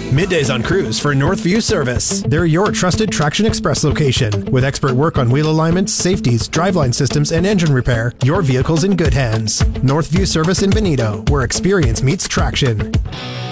Middays on Cruise for Northview Service. They're your trusted Traction Express location. With expert work on wheel alignments, safeties, driveline systems, and engine repair, your vehicle's in good hands. Northview Service in Benito, where experience meets traction.